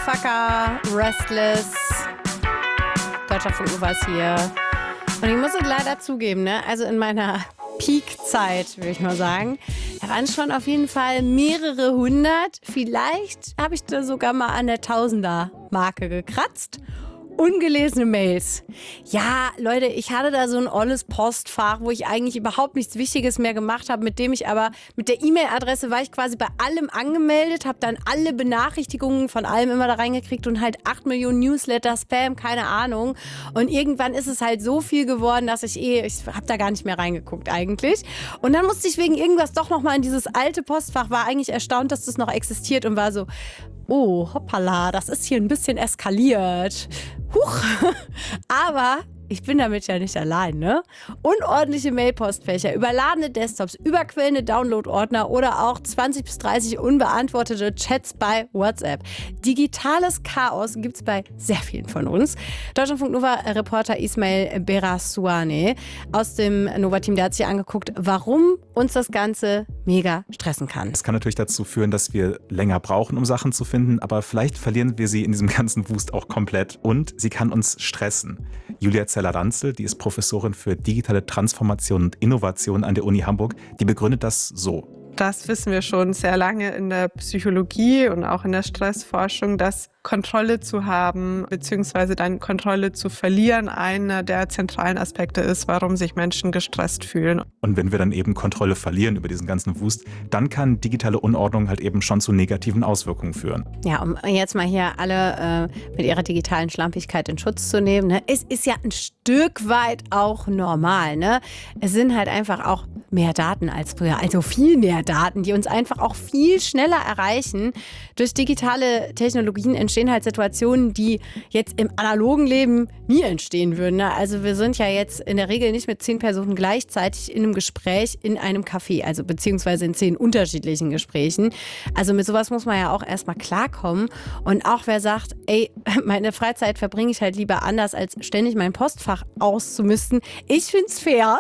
Motherfucker, Restless. Deutschlandfunk Nova ist hier. Und ich muss es leider zugeben, ne? Also in meiner Peak-Zeit, würde ich mal sagen, da waren schon auf jeden Fall mehrere hundert. Vielleicht habe ich da sogar mal an der Tausender-Marke gekratzt. Ungelesene Mails. Ja, Leute, ich hatte da so ein olles Postfach, wo ich eigentlich überhaupt nichts Wichtiges mehr gemacht habe, mit dem ich aber, mit der E-Mail-Adresse war ich quasi bei allem angemeldet, habe dann alle Benachrichtigungen von allem immer da reingekriegt und halt 8 Millionen Newsletter, Spam, keine Ahnung. Und irgendwann ist es halt so viel geworden, dass ich habe da gar nicht mehr reingeguckt eigentlich. Und dann musste ich wegen irgendwas doch nochmal in dieses alte Postfach, war eigentlich erstaunt, dass das noch existiert und war so, oh, hoppala, das ist hier ein bisschen eskaliert. Huch. Aber ich bin damit ja nicht allein, ne? Unordentliche Mailpostfächer, überladene Desktops, überquellende Download-Ordner oder auch 20 bis 30 unbeantwortete Chats bei WhatsApp. Digitales Chaos gibt's bei sehr vielen von uns. Deutschlandfunk Nova-Reporter Ismail Berasouane aus dem Nova-Team, der hat sich angeguckt, warum uns das Ganze mega stressen kann. Das kann natürlich dazu führen, dass wir länger brauchen, um Sachen zu finden, aber vielleicht verlieren wir sie in diesem ganzen Wust auch komplett und sie kann uns stressen. Julia Zeller-Ranzel, die ist Professorin für digitale Transformation und Innovation an der Uni Hamburg, die begründet das so. Das wissen wir schon sehr lange in der Psychologie und auch in der Stressforschung, dass Kontrolle zu haben bzw. dann Kontrolle zu verlieren einer der zentralen Aspekte ist, warum sich Menschen gestresst fühlen. Und wenn wir dann eben Kontrolle verlieren über diesen ganzen Wust, dann kann digitale Unordnung halt eben schon zu negativen Auswirkungen führen. Ja, um jetzt mal hier alle mit ihrer digitalen Schlampigkeit in Schutz zu nehmen, ne? Es ist ja ein Stück weit auch normal, ne? Es sind halt einfach auch mehr Daten als früher, also viel mehr Daten, die uns einfach auch viel schneller erreichen. Durch digitale Technologien entstehen halt Situationen, die jetzt im analogen Leben nie entstehen würden. Ne? Also wir sind ja jetzt in der Regel nicht mit 10 Personen gleichzeitig in einem Gespräch in einem Café, also beziehungsweise in 10 unterschiedlichen Gesprächen. Also mit sowas muss man ja auch erstmal klarkommen. Und auch wer sagt, ey, meine Freizeit verbringe ich halt lieber anders, als ständig mein Postfach auszumisten. Ich find's fair.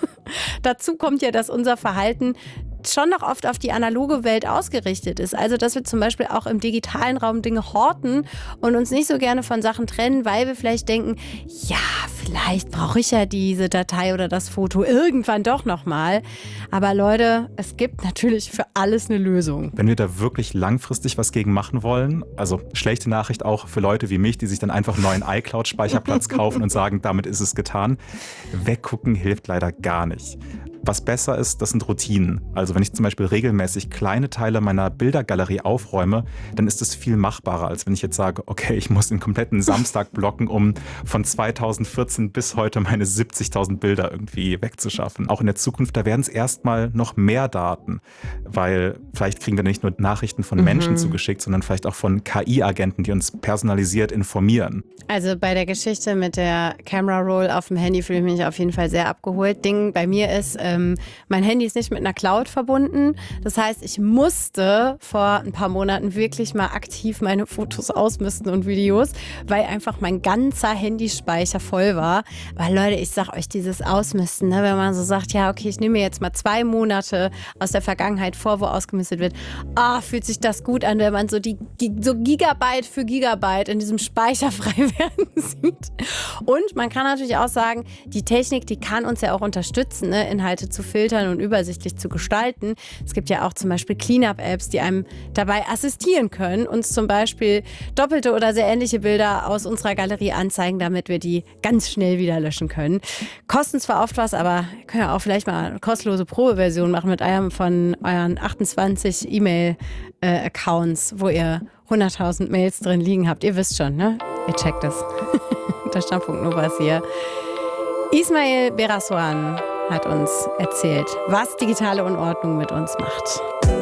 Dazu kommt ja, dass unser Verhalten schon noch oft auf die analoge Welt ausgerichtet ist. Also, dass wir zum Beispiel auch im digitalen Raum Dinge horten und uns nicht so gerne von Sachen trennen, weil wir vielleicht denken, ja, vielleicht brauche ich ja diese Datei oder das Foto irgendwann doch nochmal. Aber Leute, es gibt natürlich für alles eine Lösung. Wenn wir da wirklich langfristig was gegen machen wollen, also schlechte Nachricht auch für Leute wie mich, die sich dann einfach einen neuen iCloud-Speicherplatz kaufen und sagen, damit ist es getan. Weggucken hilft leider gar nicht. Was besser ist, das sind Routinen. Also wenn ich zum Beispiel regelmäßig kleine Teile meiner Bildergalerie aufräume, dann ist es viel machbarer, als wenn ich jetzt sage, okay, ich muss den kompletten Samstag blocken, um von 2014 bis heute meine 70.000 Bilder irgendwie wegzuschaffen. Auch in der Zukunft, da werden es erstmal noch mehr Daten, weil vielleicht kriegen wir nicht nur Nachrichten von Menschen zugeschickt, sondern vielleicht auch von KI-Agenten, die uns personalisiert informieren. Also bei der Geschichte mit der Camera Roll auf dem Handy fühle ich mich auf jeden Fall sehr abgeholt. Ding bei mir ist, mein Handy ist nicht mit einer Cloud verbunden. Das heißt, ich musste vor ein paar Monaten wirklich mal aktiv meine Fotos ausmisten und Videos, weil einfach mein ganzer Handyspeicher voll war. Weil Leute, ich sag euch, dieses Ausmisten, ne, wenn man so sagt, ja okay, ich nehme mir jetzt mal 2 Monate aus der Vergangenheit vor, wo ausgemistet wird. Fühlt sich das gut an, wenn man so so Gigabyte für Gigabyte in diesem Speicher frei werden sieht. Und man kann natürlich auch sagen, die Technik, die kann uns ja auch unterstützen, ne, Inhalte zu filtern und übersichtlich zu gestalten. Es gibt ja auch zum Beispiel Cleanup-Apps, die einem dabei assistieren können, uns zum Beispiel doppelte oder sehr ähnliche Bilder aus unserer Galerie anzeigen, damit wir die ganz schnell wieder löschen können. Kosten zwar oft was, aber können ja auch vielleicht mal eine kostenlose Probeversion machen mit einem von euren 28 E-Mail-Accounts, wo ihr 100.000 Mails drin liegen habt. Ihr wisst schon, ne? Ihr checkt es. Deutschlandfunk Nova ist hier. Ismail Berasouane hat uns erzählt, was digitale Unordnung mit uns macht.